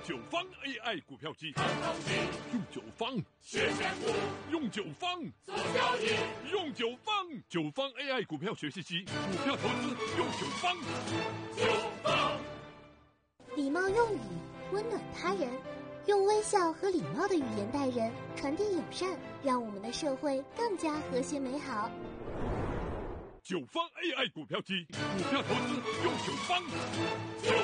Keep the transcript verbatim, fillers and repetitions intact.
九方 A I 股票机， 看投机， 用九方学选股， 用九方做交易， 用九方九方 A I 股票学习机，股票投资用九方。 九方。 礼貌用语温暖他人，用微笑和礼貌的语言待人，传递友善，让我们的社会更加和谐美好。 九方 A I 股票机，股票投资用九方。